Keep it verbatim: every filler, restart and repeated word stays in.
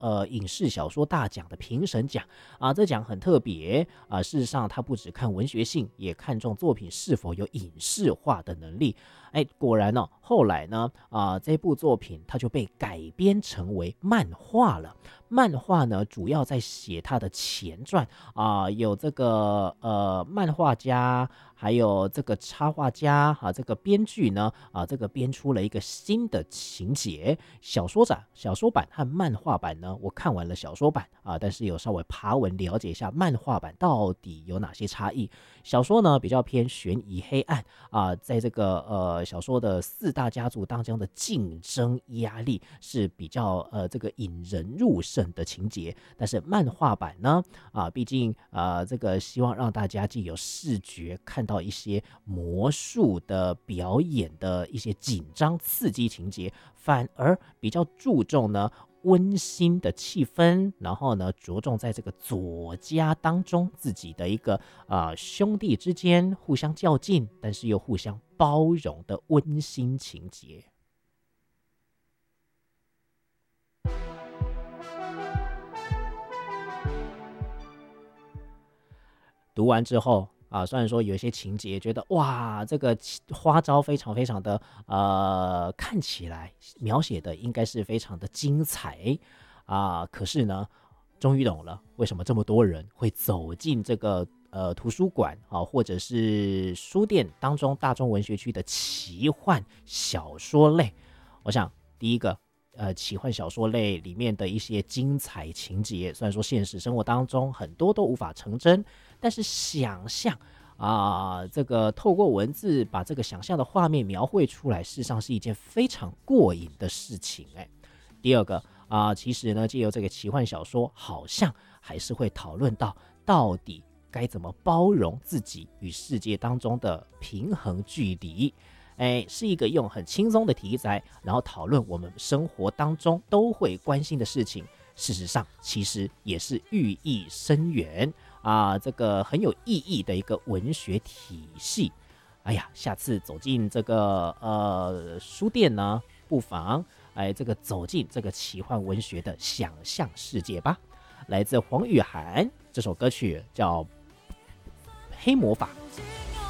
呃影视小说大奖的评审奖啊，这奖很特别啊。事实上，他不只看文学性，也看重作品是否有影视化的能力。哎，果然呢、哦，后来呢，啊，这部作品它就被改编成为漫画了。漫画呢，主要在写它的前传啊，有这个呃漫画家，还有这个插画家啊，这个编剧呢啊，这个编出了一个新的情节。小说展、小说版和漫画版呢，我看完了小说版啊，但是有稍微爬文了解一下漫画版到底有哪些差异。小说呢比较偏悬疑黑暗啊，在这个呃小说的四大家族当中的竞争压力是比较呃这个引人入胜的情节，但是漫画版呢啊，毕竟呃这个希望让大家既有视觉看到一些魔术的表演的一些紧张刺激情节，反而比较注重呢温馨的气氛，然后呢着重在这个左家当中自己的一个啊、呃、兄弟之间互相较劲，但是又互相包容的温馨情节。读完之后啊，虽然说有一些情节觉得哇，这个花招非常非常的呃，看起来描写的应该是非常的精彩啊，可是呢，终于懂了为什么这么多人会走进这个呃图书馆啊，或者是书店当中大众文学区的奇幻小说类。我想第一个。呃，奇幻小说类里面的一些精彩情节，虽然说现实生活当中很多都无法成真，但是想象啊、呃，这个透过文字把这个想象的画面描绘出来，事实上是一件非常过瘾的事情。哎，第二个啊、呃，其实呢，借由这个奇幻小说，好像还是会讨论到到底该怎么包容自己与世界当中的平衡距离。哎，是一个用很轻松的题材，然后讨论我们生活当中都会关心的事情。事实上，其实也是寓意深远啊，这个很有意义的一个文学体系。哎呀，下次走进这个呃书店呢，不妨哎这个走进这个奇幻文学的想象世界吧。来自黄雨涵这首歌曲叫《黑魔法》。